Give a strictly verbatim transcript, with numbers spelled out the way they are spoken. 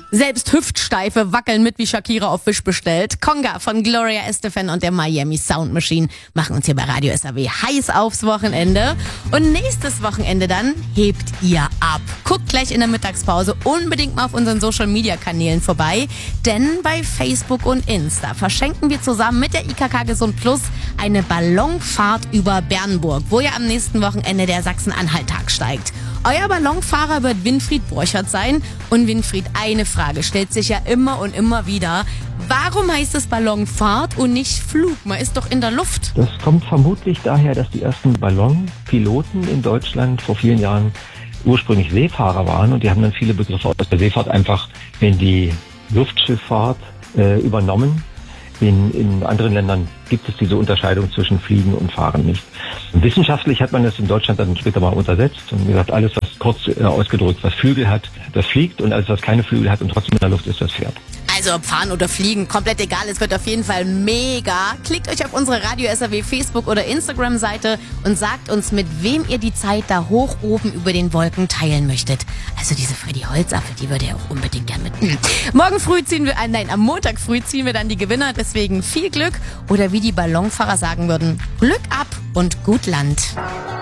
Selbst Hüftsteife wackeln mit wie Shakira auf Wish bestellt. Conga von Gloria Estefan und der Miami Sound Machine machen uns hier bei Radio S R W heiß aufs Wochenende. Und nächstes Wochenende dann hebt ihr ab. Guckt gleich in der Mittagspause unbedingt mal auf unseren Social Media Kanälen vorbei. Denn bei Facebook und Insta verschenken wir zusammen mit der I K K Gesund Plus eine Ballonfahrt über Bernburg, wo ja am nächsten Wochenende der Sachsen-Anhalt-Tag steigt. Euer Ballonfahrer wird Winfried Borchert sein. Und Winfried, eine Frage stellt sich ja immer und immer wieder. Warum heißt es Ballonfahrt und nicht Flug? Man ist doch in der Luft. Das kommt vermutlich daher, dass die ersten Ballonpiloten in Deutschland vor vielen Jahren ursprünglich Seefahrer waren. Und die haben dann viele Begriffe aus der Seefahrt einfach in die Luftschifffahrt äh, übernommen. In, in anderen Ländern gibt es diese Unterscheidung zwischen Fliegen und Fahren nicht. Wissenschaftlich hat man das in Deutschland dann später mal untersetzt und gesagt, alles, was kurz äh, ausgedrückt, was Flügel hat, das fliegt, und alles, was keine Flügel hat und trotzdem in der Luft ist, das fährt. Also ob fahren oder fliegen, komplett egal, es wird auf jeden Fall mega. Klickt euch auf unsere Radio S R W Facebook- oder Instagram-Seite und sagt uns, mit wem ihr die Zeit da hoch oben über den Wolken teilen möchtet. Also diese Freddy Holzapfel, die würde er auch unbedingt gern mit. Morgen früh ziehen wir, äh, nein, am Montag früh ziehen wir dann die Gewinner, deswegen viel Glück, oder wie die Ballonfahrer sagen würden, Glück ab und gut Land.